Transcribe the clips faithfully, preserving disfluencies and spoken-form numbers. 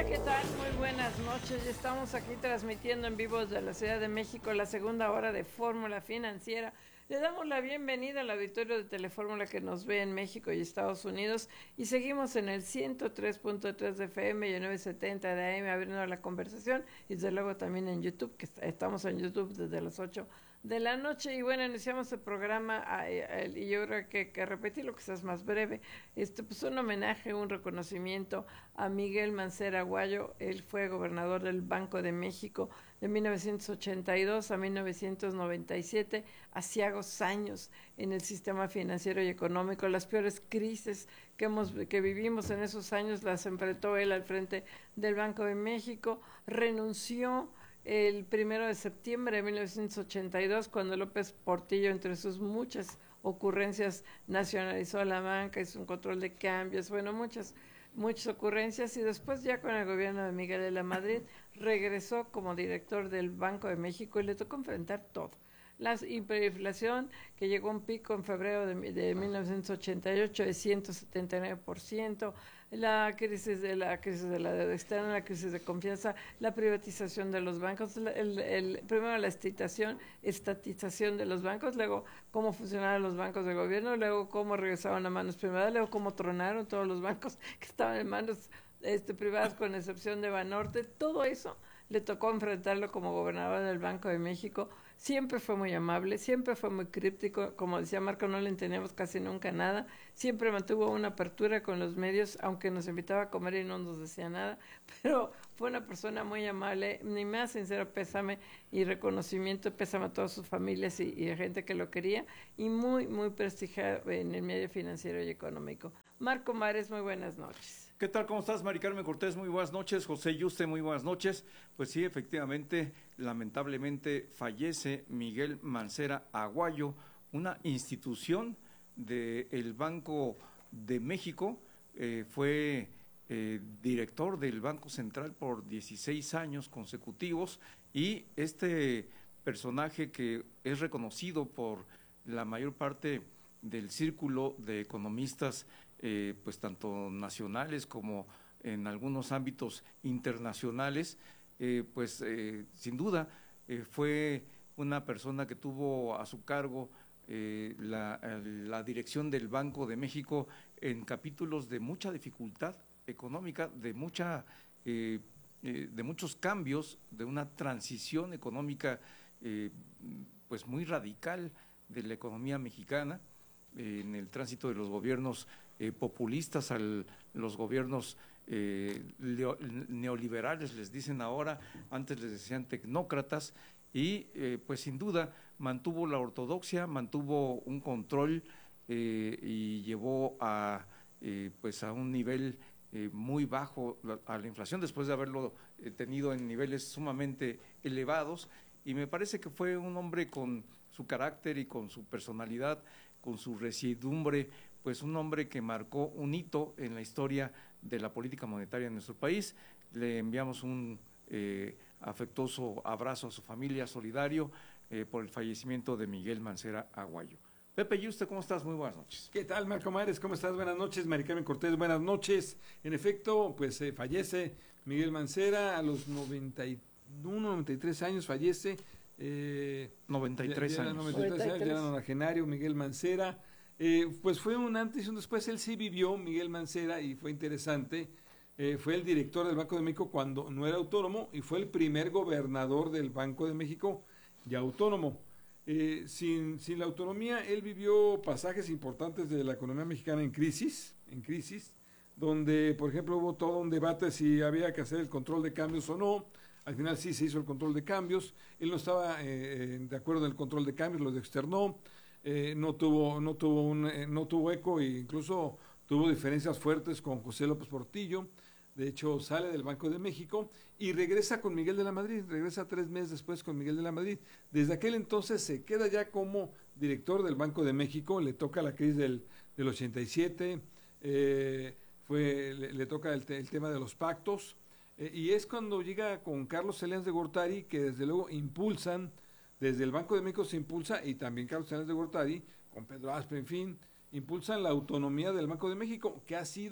Hola, ¿qué tal? Muy buenas noches. Ya estamos aquí transmitiendo en vivo desde la Ciudad de México la segunda hora de Fórmula Financiera. Le damos la bienvenida al auditorio de Telefórmula que nos ve en México y Estados Unidos y seguimos en el ciento tres punto tres de F M y el novecientos setenta de A M abriendo la conversación y desde luego también en YouTube, que estamos en YouTube desde las ocho de la noche. Y bueno, iniciamos el programa y yo creo que, que repetir lo que sea más breve. Este, pues un homenaje, un reconocimiento a Miguel Mancera Aguayo. Él fue gobernador del Banco de México de mil novecientos ochenta y dos a mil novecientos noventa y siete, asiagos años en el sistema financiero y económico. Las peores crisis que hemos que vivimos en esos años las enfrentó él al frente del Banco de México. Renunció el primero de septiembre de mil novecientos ochenta y dos, cuando López Portillo, entre sus muchas ocurrencias, nacionalizó la banca, hizo un control de cambios, bueno, muchas muchas ocurrencias, y después ya con el gobierno de Miguel de la Madrid regresó como director del Banco de México y le tocó enfrentar todo. La hiperinflación, que llegó a un pico en febrero de, de mil novecientos ochenta y ocho de ciento setenta y nueve por ciento, la crisis de la crisis de la deuda externa, la crisis de confianza, la privatización de los bancos, el, el, el, primero la estatización, estatización de los bancos, luego cómo funcionaban los bancos de gobierno, luego cómo regresaban a manos privadas, luego cómo tronaron todos los bancos que estaban en manos este, privadas, con excepción de Banorte. Todo eso le tocó enfrentarlo como gobernador del Banco de México. Siempre fue muy amable, siempre fue muy críptico, como decía Marco, no le entendíamos casi nunca nada, siempre mantuvo una apertura con los medios, aunque nos invitaba a comer y no nos decía nada, pero fue una persona muy amable. Ni más sincero pésame y reconocimiento, pésame a todas sus familias y, y a gente que lo quería, y muy, muy prestigiado en el medio financiero y económico. Marco Mares, muy buenas noches. ¿Qué tal? ¿Cómo estás, Mari Carmen Cortés? Muy buenas noches. José Yuste, muy buenas noches. Pues sí, efectivamente, lamentablemente fallece Miguel Mancera Aguayo, una institución del Banco de México. Eh, fue eh, director del Banco Central por dieciséis años consecutivos, y este personaje, que es reconocido por la mayor parte del círculo de economistas, eh, pues tanto nacionales como en algunos ámbitos internacionales, eh, pues eh, sin duda eh, fue una persona que tuvo a su cargo eh, la, la dirección del Banco de México en capítulos de mucha dificultad económica, de mucha eh, eh, de muchos cambios, de una transición económica eh, pues muy radical de la economía mexicana, en el tránsito de los gobiernos eh, populistas a los gobiernos eh, neoliberales, les dicen ahora, antes les decían tecnócratas, y eh, pues sin duda mantuvo la ortodoxia, mantuvo un control eh, y llevó a eh, pues a un nivel eh, muy bajo a la inflación, después de haberlo eh, tenido en niveles sumamente elevados. Y me parece que fue un hombre con su carácter y con su personalidad, con su residumbre, pues un hombre que marcó un hito en la historia de la política monetaria en nuestro país. Le enviamos un eh, afectuoso abrazo a su familia, solidario eh, por el fallecimiento de Miguel Mancera Aguayo. Pepe Yuste, ¿cómo estás? Muy buenas noches. ¿Qué tal, Marco Mares? ¿Cómo estás? Buenas noches. Mari Carmen Cortés, buenas noches. En efecto, pues eh, fallece Miguel Mancera a los noventa y uno, noventa y tres años, fallece. Eh, noventa y tres ya, ya años. noventa y tres años, ya era nonagenario Miguel Mancera. Eh, pues fue un antes y un después. Él sí vivió, Miguel Mancera, y fue interesante. Eh, fue el director del Banco de México cuando no era autónomo, y fue el primer gobernador del Banco de México ya autónomo. Eh, sin, sin la autonomía, él vivió pasajes importantes de la economía mexicana en crisis, en crisis, donde, por ejemplo, hubo todo un debate si había que hacer el control de cambios o no. Al final sí se hizo el control de cambios. Él no estaba eh, de acuerdo en el control de cambios, lo externó. Eh, no tuvo no tuvo un eh, no tuvo eco, e incluso tuvo diferencias fuertes con José López Portillo. De hecho, sale del Banco de México y regresa con Miguel de la Madrid, regresa tres meses después con Miguel de la Madrid. Desde aquel entonces se queda ya como director del Banco de México. Le toca la crisis del, del ochenta y siete, eh, fue, le, le toca el, el tema de los pactos, eh, y es cuando llega con Carlos Salinas de Gortari, que desde luego impulsan, desde el Banco de México se impulsa, y también Carlos Salinas de Gortari, con Pedro Aspe, en fin, impulsan la autonomía del Banco de México, que ha sido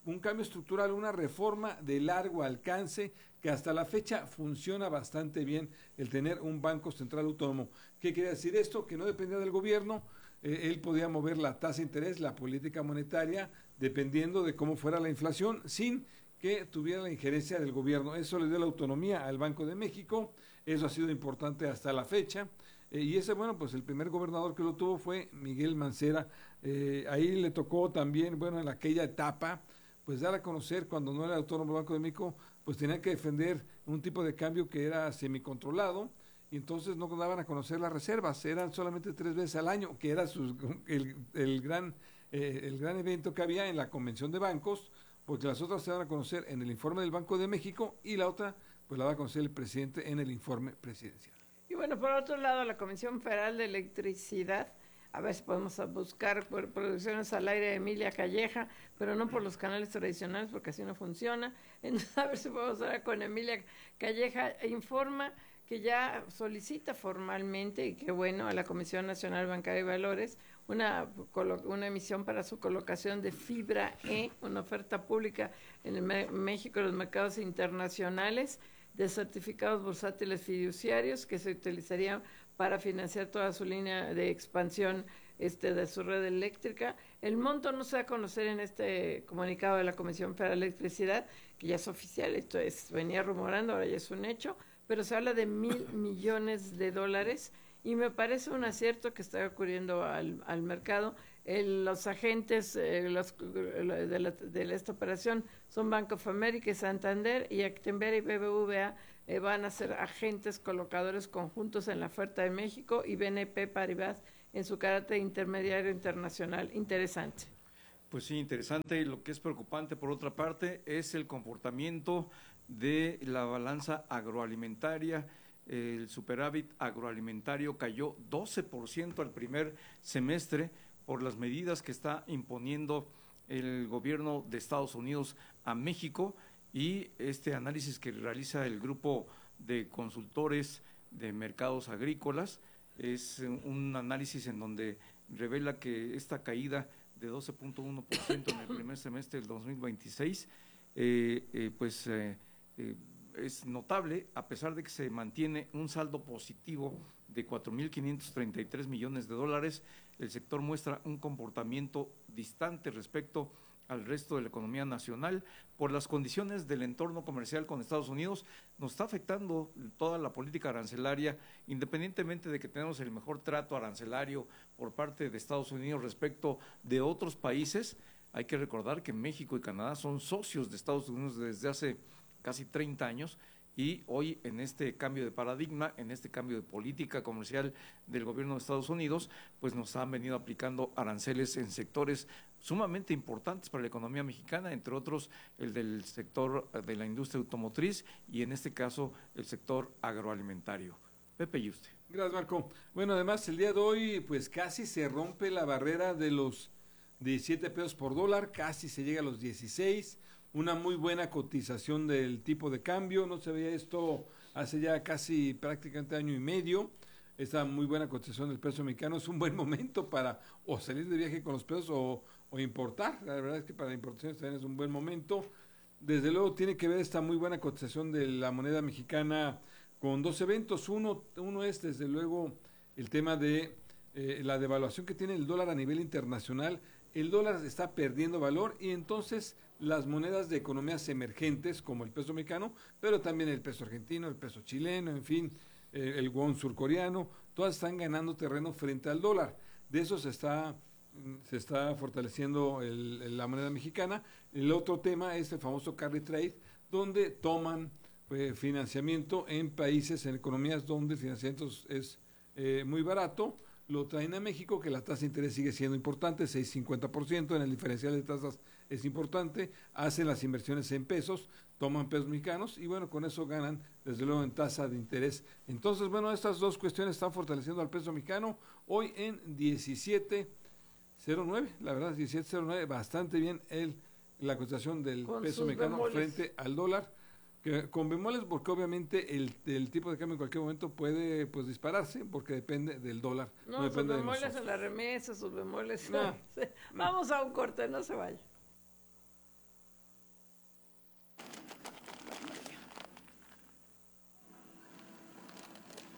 un cambio estructural, una reforma de largo alcance que hasta la fecha funciona bastante bien el tener un Banco Central Autónomo. ¿Qué quiere decir esto? Que no dependía del gobierno, eh, él podía mover la tasa de interés, la política monetaria, dependiendo de cómo fuera la inflación, sin que tuviera la injerencia del gobierno. Eso le dio la autonomía al Banco de México, eso ha sido importante hasta la fecha. Eh, y ese, bueno, pues el primer gobernador que lo tuvo fue Miguel Mancera. Eh, ahí le tocó también, bueno, en aquella etapa, pues dar a conocer, cuando no era autónomo el Banco de México, pues tenían que defender un tipo de cambio que era semicontrolado, y entonces no daban a conocer las reservas, eran solamente tres veces al año, que era sus, el, el, gran, eh, el gran evento que había en la convención de bancos, porque las otras se dan a conocer en el informe del Banco de México, y la otra, pues la va a conocer el presidente en el informe presidencial. Y bueno, por otro lado, la Comisión Federal de Electricidad, a ver si podemos buscar por producciones al aire de Emilia Calleja, pero no por los canales tradicionales, porque así no funciona. Entonces, a ver si podemos hablar con Emilia Calleja. Informa que ya solicita formalmente, y qué bueno, a la Comisión Nacional Bancaria y Valores, una, una emisión para su colocación de fibra E, una oferta pública en el México y los mercados internacionales, de certificados bursátiles fiduciarios que se utilizarían para financiar toda su línea de expansión este, de su red eléctrica. El monto no se va a conocer en este comunicado de la Comisión Federal de Electricidad, que ya es oficial, esto es, venía rumorando, ahora ya es un hecho, pero se habla de mil millones de dólares, y me parece un acierto que está ocurriendo al, al mercado. El, los agentes eh, los, de, la, de esta operación son Bank of America y Santander, y Actinver y B B V A eh, van a ser agentes colocadores conjuntos en la oferta de México, y B N P Paribas en su carácter intermediario internacional. Interesante. Pues sí, interesante. Y lo que es preocupante, por otra parte, es el comportamiento de la balanza agroalimentaria. El superávit agroalimentario cayó doce por ciento al primer semestre por las medidas que está imponiendo el gobierno de Estados Unidos a México, y este análisis que realiza el grupo de consultores de mercados agrícolas es un análisis en donde revela que esta caída de doce punto uno por ciento en el primer semestre del dos mil veintiséis eh, eh, pues eh, eh, es notable, a pesar de que se mantiene un saldo positivo de cuatro mil quinientos treinta y tres millones de dólares. El sector muestra un comportamiento distante respecto al resto de la economía nacional por las condiciones del entorno comercial con Estados Unidos. Nos está afectando toda la política arancelaria, independientemente de que tenemos el mejor trato arancelario por parte de Estados Unidos respecto de otros países. Hay que recordar que México y Canadá son socios de Estados Unidos desde hace casi treinta años, y hoy en este cambio de paradigma, en este cambio de política comercial del gobierno de Estados Unidos, pues nos han venido aplicando aranceles en sectores sumamente importantes para la economía mexicana, entre otros el del sector de la industria automotriz y en este caso el sector agroalimentario. Pepe Yuste. Gracias, Marco. Bueno, además el día de hoy pues casi se rompe la barrera de los diecisiete pesos por dólar, casi se llega a los dieciséis. Una muy buena cotización del tipo de cambio, no se veía esto hace ya casi prácticamente año y medio. Esta muy buena cotización del peso mexicano es un buen momento para o salir de viaje con los pesos o, o importar. La verdad es que para importaciones también es un buen momento. Desde luego tiene que ver esta muy buena cotización de la moneda mexicana con dos eventos. Uno, uno es desde luego el tema de eh, la devaluación que tiene el dólar a nivel internacional. El dólar está perdiendo valor, y entonces las monedas de economías emergentes como el peso mexicano, pero también el peso argentino, el peso chileno, en fin, eh, el won surcoreano, todas están ganando terreno frente al dólar. De eso se está, se está fortaleciendo el, el, la moneda mexicana. El otro tema es el famoso carry trade, donde toman eh, financiamiento en países, en economías donde el financiamiento es eh, muy barato. Lo traen a México, que la tasa de interés sigue siendo importante, seis punto cincuenta por ciento, en el diferencial de tasas es importante, hacen las inversiones en pesos, toman pesos mexicanos, y bueno, con eso ganan, desde luego, en tasa de interés. Entonces, bueno, estas dos cuestiones están fortaleciendo al peso mexicano, hoy en diecisiete cero nueve, la verdad, diecisiete cero nueve, bastante bien el, la cotización del con peso mexicano bemoles frente al dólar, que, con bemoles, porque obviamente el, el tipo de cambio en cualquier momento puede pues dispararse, porque depende del dólar. No, no depende sus bemoles de en la remesa, sus bemoles. No. Vamos a un corte, no se vaya.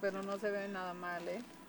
pero no se ve nada mal, ¿eh?